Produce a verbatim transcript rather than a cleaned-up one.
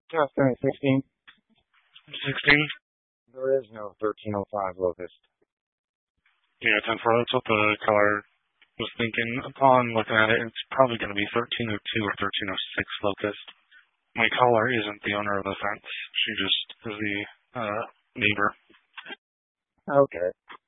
Testing sixteen. sixteen? There is no thirteen oh five locust. Yeah, ten four, that's what the caller was thinking. Upon looking at it, it's probably going to be thirteen oh two or thirteen oh six locust. My caller isn't the owner of the fence. She just is the uh, neighbor. Okay.